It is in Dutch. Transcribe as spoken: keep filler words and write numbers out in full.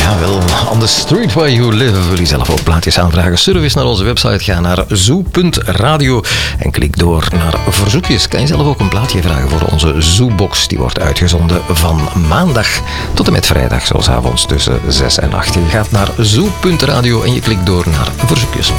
Jawel, on the street where you live. Wil je zelf ook plaatjes aanvragen? Surf eens naar onze website, ga naar zoo punt radio en klik door naar verzoekjes. Kan je zelf ook een plaatje vragen voor onze Zoobox. Die wordt uitgezonden van maandag tot en met vrijdag, zoals avonds tussen zes en acht. Je gaat naar zoo punt radio en je klikt door naar verzoekjes.